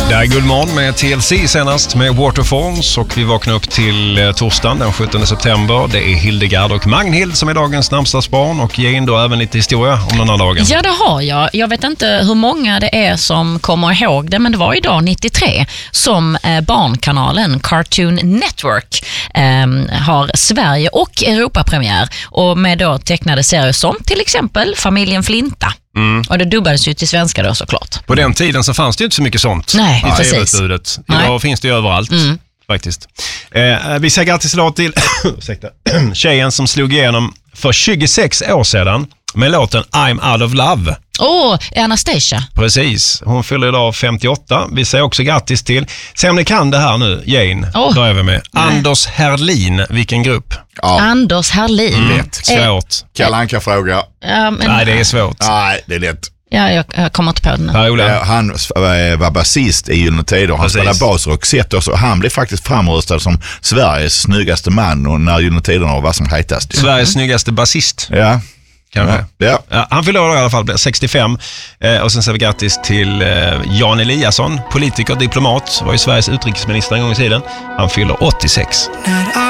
Det är Guldmorgon med TLC senast med Waterfalls och vi vaknar upp till torsdagen den 17 september. Det är Hildegard och Magnhild som är dagens namnsdagsbarn och ger in då även lite historia om den här dagen. Ja, det har jag. Jag vet inte hur många det är som kommer ihåg det, men det var idag 93 som barnkanalen Cartoon Network har Sverige och Europapremiär och med då tecknade serier som till exempel Familjen Flinta. Och det dubbades ju till svenska då såklart. På den tiden så fanns det ju inte så mycket sånt. Nej, i precis. TV-utbudet. Idag finns det ju överallt faktiskt. Vi säger grattis idag till tjejen som slog igenom för 26 år sedan med låten I'm Out of Love. Anastasia. Precis, hon fyller idag 58. Vi säger också grattis till, se om ni kan det här nu, Jane. Börjar vi med. Anders Herlin, vilken grupp? Ja. Anders Herlin. Svårt. Kalle Anka fråga. Nej, det är svårt. Nej, det är lätt. Ja, jag kommer inte på den. Han var basist i Gyllene Tider. Han spelade bas och Roxette och så. Han blev faktiskt framröstad som Sveriges snyggaste man och när Gyllene Tider var som hetast. Sveriges snyggaste basist. Ja. Kanske. Ja, han fyller i alla fall, blir 65. Och sen säger vi grattis till Jan Eliasson, politiker, diplomat, var ju Sveriges utrikesminister en gång i tiden. Han fyller 86.